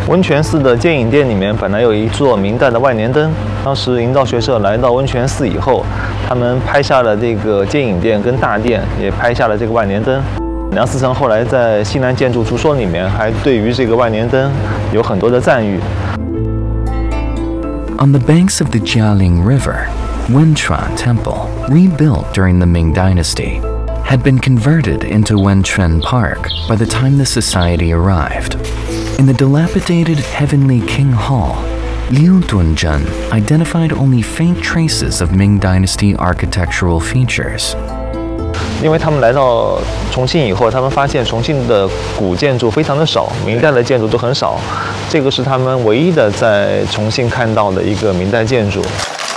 温泉寺的接引殿里面本来有一座明代的万年灯，当时营造学社来到温泉寺以后，他们拍下了这个接引殿跟大殿，也拍下了这个万年灯。梁思成后来在《西南建筑图说》里面还对于这个万年灯有很多的赞誉。 On the banks of the Jialing River, Wenchuan Temple, rebuilt during the Ming Dynasty, had been converted into Wenchuan Park by the time the society arrived. In the dilapidated Heavenly King Hall, Liu Dunzhen identified only faint traces of Ming Dynasty architectural features. 因为他们来到重庆以后，他们发现重庆的古建筑非常的少，明代的建筑都很少，这个是他们唯一的在重庆看到的一个明代建筑。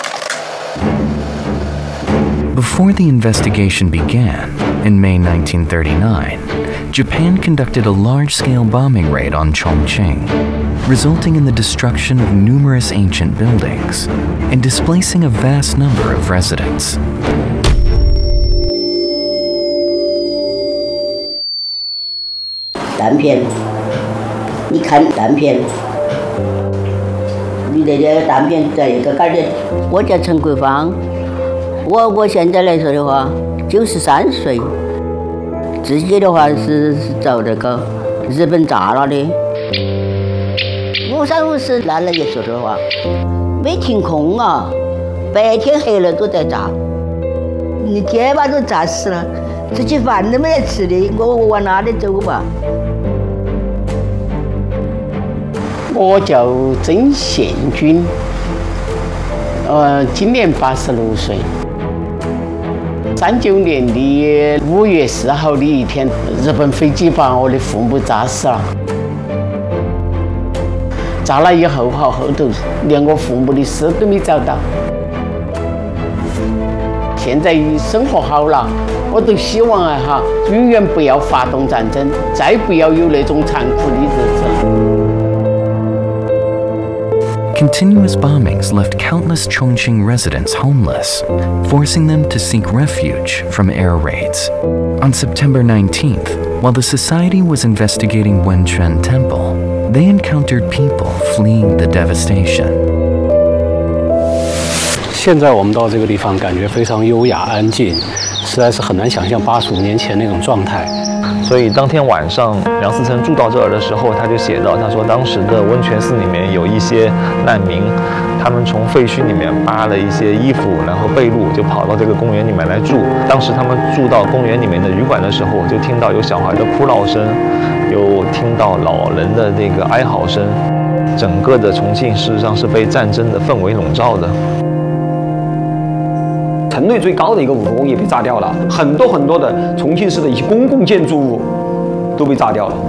Before the investigation began, in May 1939, Japan conducted a large-scale bombing raid on Chongqing, resulting in the destruction of numerous ancient buildings and displacing a vast number of residents. 弹片，你看弹片，你那个弹片在一个杆儿的。我叫陈桂芳，我现在来说的话，93岁，自己的话是遭那个日本炸了的。53、54那也说的话，没停空啊，白天黑了都在炸，你天把都炸死了，自己饭都没得吃的，我往哪里走吧？ 我叫曾宪军，今年86岁。39年的5月4号的一天，日本飞机把我的父母炸死了。炸了以后，后头连我父母的尸都没找到。现在生活好了，我都希望永远不要发动战争，再不要有那种残酷的日子。 Continuous bombings left countless Chongqing residents homeless, forcing them to seek refuge from air raids. On September 19th, while the society was investigating Wenchuan Temple, they encountered people fleeing the devastation. 现在我们到这个地方，感觉非常优雅安静，实在是很难想象85年前那种状态。 所以当天晚上，梁思成住到这儿的时候，他就写到，他说当时的温泉寺里面有一些难民，他们从废墟里面扒了一些衣服，然后被褥，就跑到这个公园里面来住。当时他们住到公园里面的旅馆的时候，就听到有小孩的哭闹声，有听到老人的这个哀嚎声。整个的重庆事实上是被战争的氛围笼罩的。 城内最高的一个务工也被炸掉了，很多的重庆市的一些公共建筑物都被炸掉了。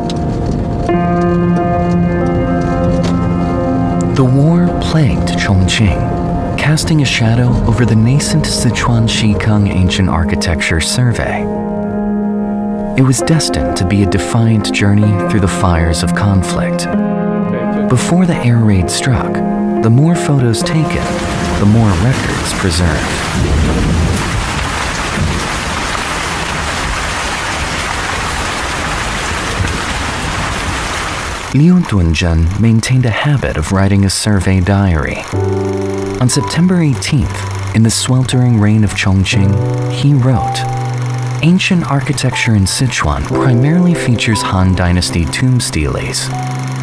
The war plagued Chongqing, casting a shadow over the nascent Sichuan Xikang Ancient Architecture Survey. It was destined to be a defiant journey through the fires of conflict. Before the air raid struck, the more photos taken, the more records preserved. Liu Dunzhen maintained a habit of writing a survey diary. On September 18th, in the sweltering rain of Chongqing, he wrote, "Ancient architecture in Sichuan primarily features Han Dynasty tomb steles.